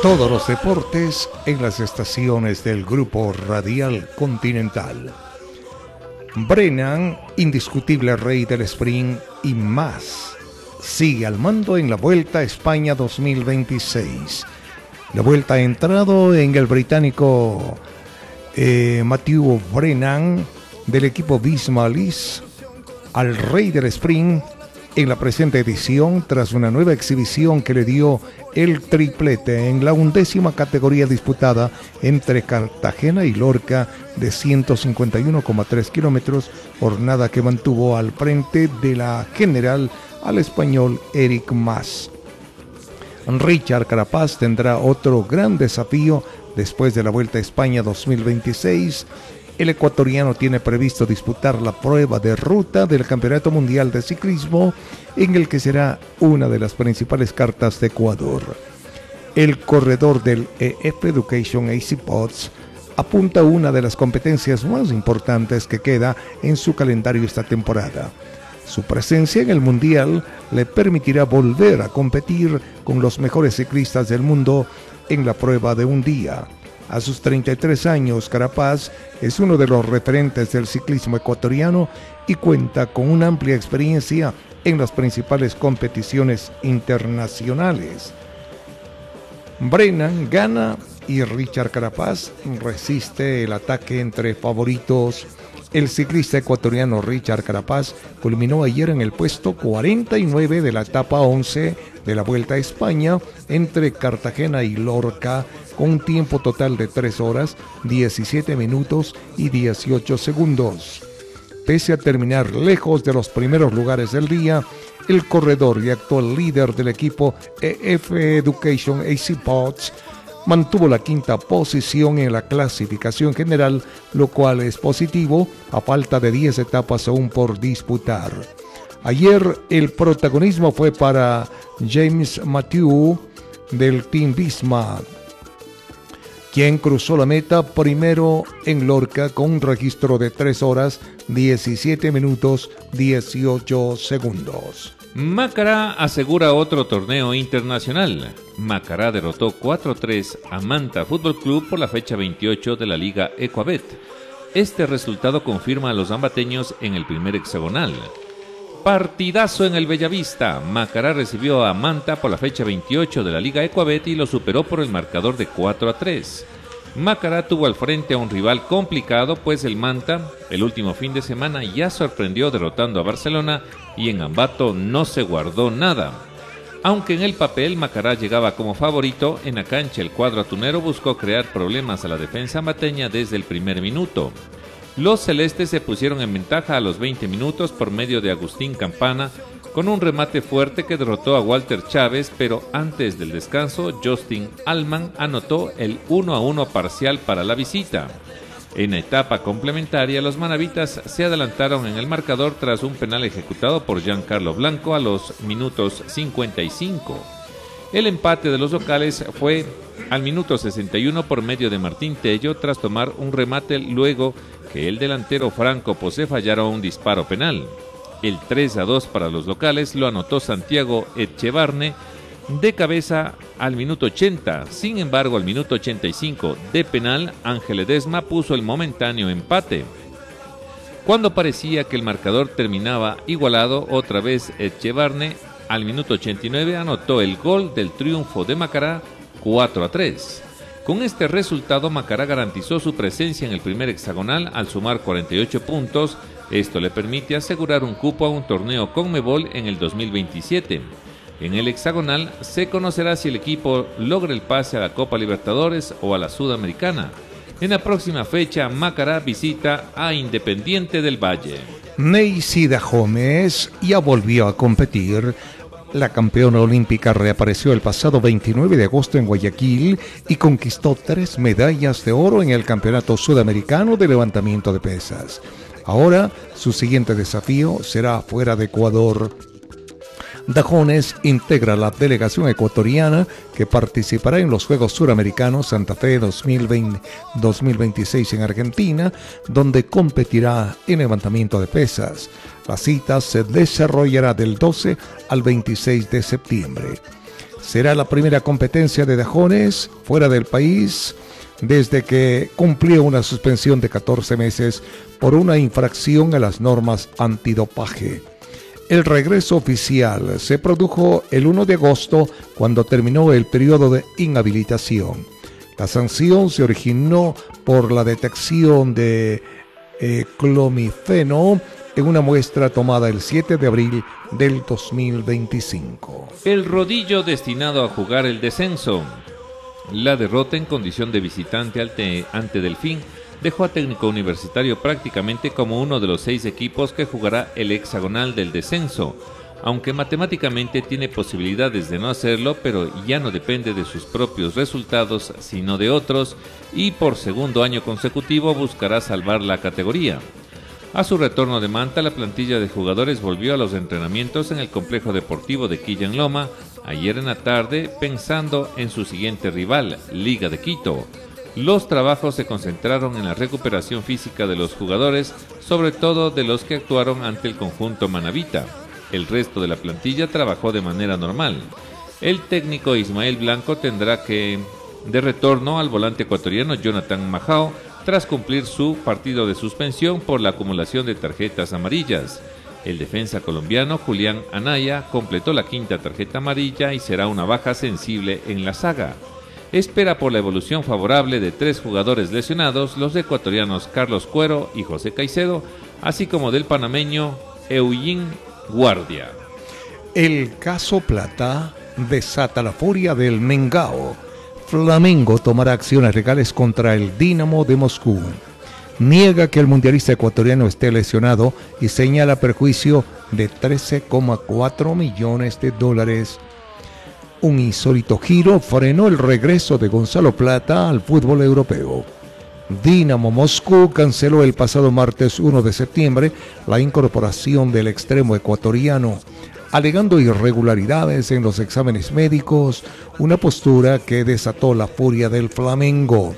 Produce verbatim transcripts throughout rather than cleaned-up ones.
Todos los deportes en las estaciones del Grupo Radial Continental. Brennan, indiscutible rey del sprint y más, sigue al mando en la Vuelta a España dos mil veintiséis. La Vuelta ha entrado en el británico eh, Matthew Brennan del equipo Bismalis al rey del sprint en la presente edición, tras una nueva exhibición que le dio el triplete en la undécima categoría disputada entre Cartagena y Lorca de ciento cincuenta y uno coma tres kilómetros, jornada que mantuvo al frente de la general al español Eric Mas. Richard Carapaz tendrá otro gran desafío después de la Vuelta a España dos mil veintiséis. El ecuatoriano tiene previsto disputar la prueba de ruta del Campeonato Mundial de Ciclismo, en el que será una de las principales cartas de Ecuador. El corredor del E F Education A C Pods apunta a una de las competencias más importantes que queda en su calendario esta temporada. Su presencia en el Mundial le permitirá volver a competir con los mejores ciclistas del mundo en la prueba de un día. A sus treinta y tres años, Carapaz es uno de los referentes del ciclismo ecuatoriano y cuenta con una amplia experiencia en las principales competiciones internacionales. Brennan gana y Richard Carapaz resiste el ataque entre favoritos. El ciclista ecuatoriano Richard Carapaz culminó ayer en el puesto cuarenta y nueve de la etapa once de la Vuelta a España entre Cartagena y Lorca, con un tiempo total de tres horas, diecisiete minutos y dieciocho segundos. Pese a terminar lejos de los primeros lugares del día, el corredor y actual líder del equipo E F Education A C Pods mantuvo la quinta posición en la clasificación general, lo cual es positivo a falta de diez etapas aún por disputar. Ayer el protagonismo fue para James Matthew del Team Visma, quien cruzó la meta primero en Lorca con un registro de tres horas, diecisiete minutos, dieciocho segundos. Macará asegura otro torneo internacional. Macará derrotó cuatro a tres a Manta Fútbol Club por la fecha veintiocho de la Liga Ecuabet. Este resultado confirma a los ambateños en el primer hexagonal. Partidazo en el Bellavista. Macará recibió a Manta por la fecha veintiocho de la Liga Ecuabet y lo superó por el marcador de cuatro a tres. Macará tuvo al frente a un rival complicado, pues el Manta, el último fin de semana, ya sorprendió derrotando a Barcelona y en Ambato no se guardó nada. Aunque en el papel Macará llegaba como favorito, en la cancha el cuadro atunero buscó crear problemas a la defensa ambateña desde el primer minuto. Los celestes se pusieron en ventaja a los veinte minutos por medio de Agustín Campana, con un remate fuerte que derrotó a Walter Chávez, pero antes del descanso, Justin Allman anotó el uno a uno parcial para la visita. En la etapa complementaria, los manavitas se adelantaron en el marcador tras un penal ejecutado por Giancarlo Blanco a los minutos cincuenta y cinco. El empate de los locales fue al minuto sesenta y uno por medio de Martín Tello, tras tomar un remate luego que el delantero Franco Posé fallara un disparo penal. El tres a dos para los locales lo anotó Santiago Etchevarne de cabeza al minuto ochenta. Sin embargo, al minuto ochenta y cinco de penal, Ángel Ledesma puso el momentáneo empate. Cuando parecía que el marcador terminaba igualado, otra vez Etchevarne al minuto ochenta y nueve anotó el gol del triunfo de Macará, cuatro a tres. Con este resultado, Macará garantizó su presencia en el primer hexagonal al sumar cuarenta y ocho puntos. Esto le permite asegurar un cupo a un torneo Conmebol en el dos mil veintisiete. En el hexagonal se conocerá si el equipo logra el pase a la Copa Libertadores o a la Sudamericana. En la próxima fecha, Macará visita a Independiente del Valle. Neisida Gómez ya volvió a competir. La campeona olímpica reapareció el pasado veintinueve de agosto en Guayaquil y conquistó tres medallas de oro en el Campeonato Sudamericano de Levantamiento de Pesas. Ahora, su siguiente desafío será fuera de Ecuador. Dajones integra la delegación ecuatoriana que participará en los Juegos Suramericanos Santa Fe dos mil veinte, dos mil veintiséis en Argentina, donde competirá en levantamiento de pesas. La cita se desarrollará del doce al veintiséis de septiembre. Será la primera competencia de Dajones fuera del país desde que cumplió una suspensión de catorce meses por una infracción a las normas antidopaje. El regreso oficial se produjo el primero de agosto cuando terminó el periodo de inhabilitación. La sanción se originó por la detección de eh, clomifeno en una muestra tomada el siete de abril del dos mil veinticinco. El rodillo destinado a jugar el descenso. La derrota en condición de visitante ante, ante Delfín dejó a Técnico Universitario prácticamente como uno de los seis equipos que jugará el hexagonal del descenso, aunque matemáticamente tiene posibilidades de no hacerlo, pero ya no depende de sus propios resultados, sino de otros, y por segundo año consecutivo buscará salvar la categoría. A su retorno de Manta, la plantilla de jugadores volvió a los entrenamientos en el complejo deportivo de Quilla en Loma, ayer en la tarde, pensando en su siguiente rival, Liga de Quito. Los trabajos se concentraron en la recuperación física de los jugadores, sobre todo de los que actuaron ante el conjunto manabita. El resto de la plantilla trabajó de manera normal. El técnico Ismael Blanco tendrá que de retorno al volante ecuatoriano Jonathan Majao, tras cumplir su partido de suspensión por la acumulación de tarjetas amarillas. El defensa colombiano Julián Anaya completó la quinta tarjeta amarilla y será una baja sensible en la saga. Espera por la evolución favorable de tres jugadores lesionados, los ecuatorianos Carlos Cuero y José Caicedo, así como del panameño Eugene Guardia. El caso Plata desata la furia del Mengao. Flamengo tomará acciones legales contra el Dinamo de Moscú. Niega que el mundialista ecuatoriano esté lesionado y señala perjuicio de trece coma cuatro millones de dólares. Un insólito giro frenó el regreso de Gonzalo Plata al fútbol europeo. Dinamo Moscú canceló el pasado martes primero de septiembre la incorporación del extremo ecuatoriano, alegando irregularidades en los exámenes médicos, una postura que desató la furia del Flamengo.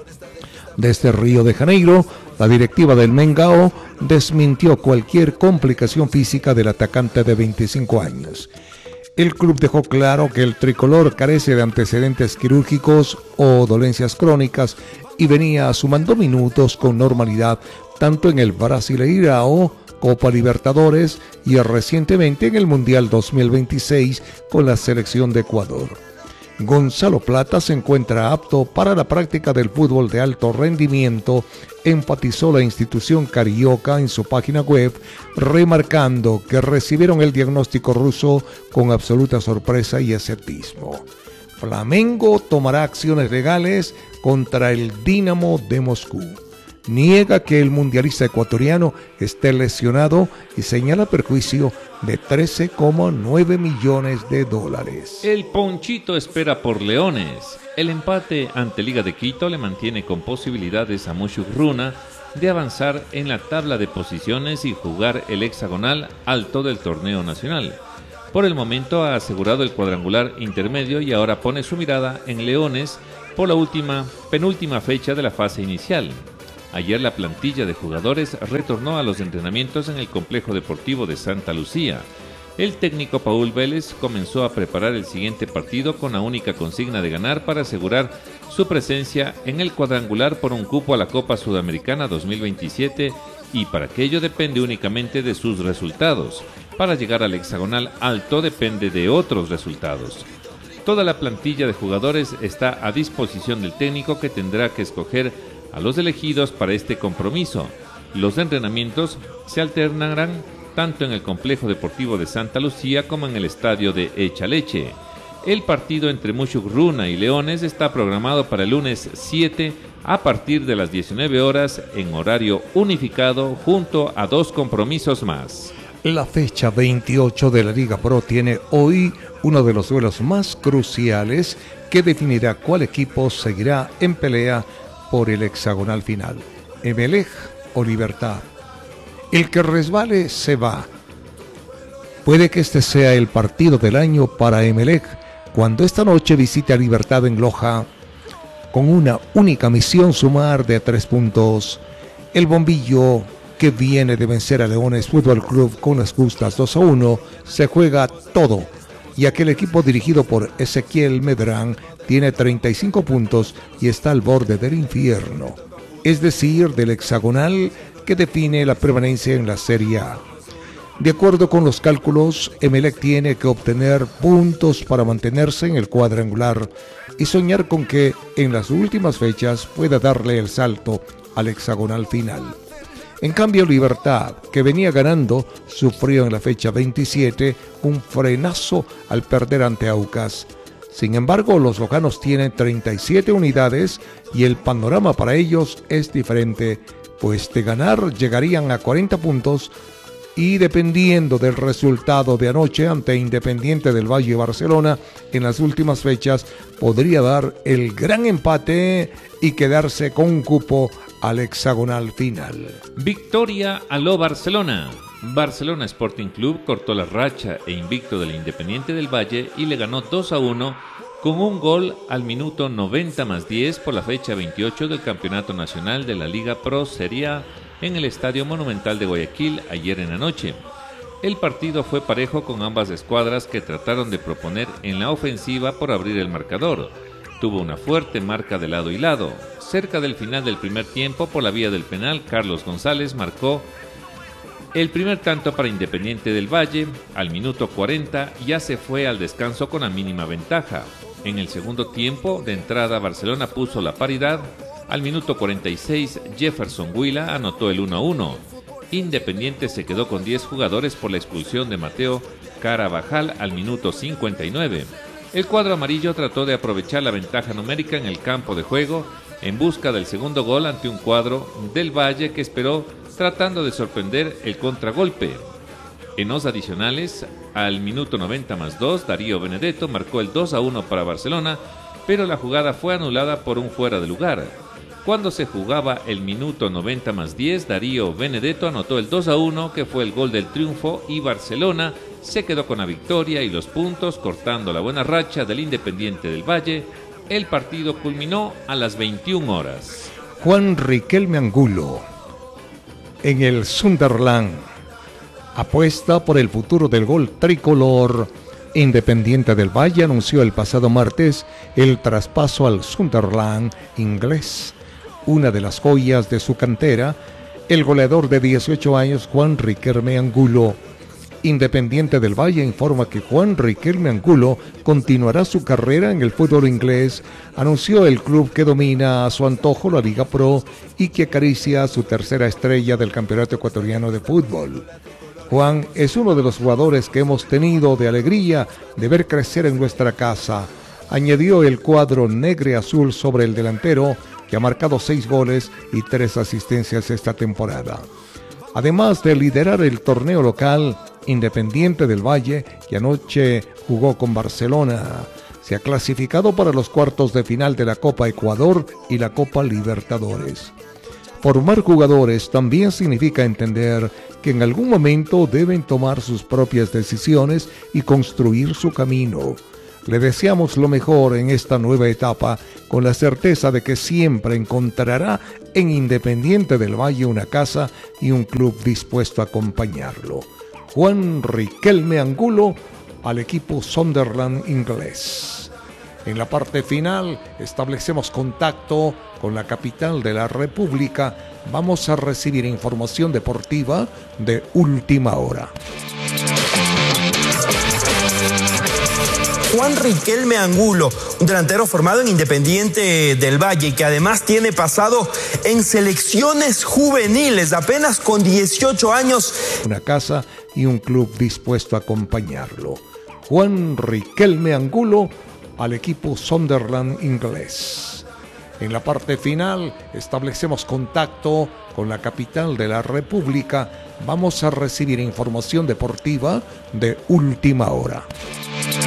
Desde Río de Janeiro, la directiva del Mengao desmintió cualquier complicación física del atacante de veinticinco años. El club dejó claro que el tricolor carece de antecedentes quirúrgicos o dolencias crónicas y venía sumando minutos con normalidad tanto en el Brasileirao, Copa Libertadores y recientemente en el Mundial dos mil veintiséis con la selección de Ecuador. Gonzalo Plata se encuentra apto para la práctica del fútbol de alto rendimiento, enfatizó la institución carioca en su página web, remarcando que recibieron el diagnóstico ruso con absoluta sorpresa y escepticismo. Flamengo tomará acciones legales contra el Dinamo de Moscú. Niega que el mundialista ecuatoriano esté lesionado y señala perjuicio de trece coma nueve millones de dólares. El Ponchito espera por Leones. El empate ante Liga de Quito le mantiene con posibilidades a Mushuk Runa de avanzar en la tabla de posiciones y jugar el hexagonal alto del torneo nacional. Por el momento ha asegurado el cuadrangular intermedio y ahora pone su mirada en Leones por la última, penúltima fecha de la fase inicial. Ayer la plantilla de jugadores retornó a los entrenamientos en el complejo deportivo de Santa Lucía. El técnico Paul Vélez comenzó a preparar el siguiente partido con la única consigna de ganar para asegurar su presencia en el cuadrangular por un cupo a la Copa Sudamericana dos mil veintisiete y para aquello depende únicamente de sus resultados. Para llegar al hexagonal alto depende de otros resultados. Toda la plantilla de jugadores está a disposición del técnico que tendrá que escoger a los elegidos para este compromiso. Los entrenamientos se alternarán tanto en el complejo deportivo de Santa Lucía como en el estadio de Echaleche. El partido entre Mushuk Runa y Leones está programado para el lunes siete a partir de las diecinueve horas en horario unificado junto a dos compromisos más. La fecha veintiocho de la Liga Pro tiene hoy uno de los duelos más cruciales que definirá cuál equipo seguirá en pelea por el hexagonal final, Emelec o Libertad. El que resbale se va. Puede que este sea el partido del año para Emelec, cuando esta noche visite a Libertad en Loja, con una única misión: sumar de tres puntos. El bombillo, que viene de vencer a Leones Fútbol Club con las justas dos a uno, se juega todo ya que el equipo dirigido por Ezequiel Medrán tiene treinta y cinco puntos y está al borde del infierno, es decir, del hexagonal que define la permanencia en la Serie A. De acuerdo con los cálculos, Emelec tiene que obtener puntos para mantenerse en el cuadrangular y soñar con que en las últimas fechas pueda darle el salto al hexagonal final. En cambio, Libertad, que venía ganando, sufrió en la fecha veintisiete un frenazo al perder ante Aucas. Sin embargo, los locanos tienen treinta y siete unidades y el panorama para ellos es diferente, pues de ganar llegarían a cuarenta puntos y dependiendo del resultado de anoche ante Independiente del Valle Barcelona en las últimas fechas, podría dar el gran empate y quedarse con un cupo al hexagonal final. Victoria a lo Barcelona. Barcelona Sporting Club cortó la racha e invicto del Independiente del Valle y le ganó dos a uno con un gol al minuto noventa más diez por la fecha veintiocho del Campeonato Nacional de la Liga Pro Serie A en el Estadio Monumental de Guayaquil ayer en la noche. El partido fue parejo con ambas escuadras que trataron de proponer en la ofensiva por abrir el marcador. Tuvo una fuerte marca de lado y lado. Cerca del final del primer tiempo, por la vía del penal, Carlos González marcó el primer tanto para Independiente del Valle. Al minuto cuarenta ya se fue al descanso con la mínima ventaja. En el segundo tiempo, de entrada, Barcelona puso la paridad. Al minuto cuarenta y seis, Jefferson Huila anotó el uno a uno. Independiente se quedó con diez jugadores por la expulsión de Mateo Carabajal al minuto cincuenta y nueve. El cuadro amarillo trató de aprovechar la ventaja numérica en el campo de juego en busca del segundo gol ante un cuadro del Valle que esperó tratando de sorprender el contragolpe. En los adicionales, al minuto noventa más dos, Darío Benedetto marcó el dos a uno para Barcelona, pero la jugada fue anulada por un fuera de lugar. Cuando se jugaba el minuto noventa más diez, Darío Benedetto anotó el dos a uno, que fue el gol del triunfo, y Barcelona se quedó con la victoria y los puntos, cortando la buena racha del Independiente del Valle. El partido culminó a las veintiuna horas. Juan Riquelme Angulo, en el Sunderland, apuesta por el futuro del gol tricolor. Independiente del Valle anunció el pasado martes el traspaso al Sunderland inglés. Una de las joyas de su cantera, el goleador de dieciocho años Juan Riquelme Angulo. Independiente del Valle informa que Juan Riquelme Angulo continuará su carrera en el fútbol inglés. Anunció el club que domina a su antojo la Liga Pro y que acaricia su tercera estrella del Campeonato Ecuatoriano de Fútbol. Juan es uno de los jugadores que hemos tenido de alegría de ver crecer en nuestra casa, añadió el cuadro negro-azul sobre el delantero, que ha marcado seis goles y tres asistencias esta temporada. Además de liderar el torneo local, Independiente del Valle, que anoche jugó con Barcelona, se ha clasificado para los cuartos de final de la Copa Ecuador y la Copa Libertadores. Formar jugadores también significa entender que en algún momento deben tomar sus propias decisiones y construir su camino. Le deseamos lo mejor en esta nueva etapa, con la certeza de que siempre encontrará en Independiente del Valle una casa y un club dispuesto a acompañarlo. Juan Riquelme Angulo al equipo Sunderland inglés. En la parte final establecemos contacto con la capital de la República. Vamos a recibir información deportiva de última hora. Juan Riquelme Angulo, un delantero formado en Independiente del Valle y que además tiene pasado en selecciones juveniles, apenas con dieciocho años. Una casa y un club dispuesto a acompañarlo. Juan Riquelme Angulo al equipo Sunderland inglés. En la parte final establecemos contacto con la capital de la República. Vamos a recibir información deportiva de última hora.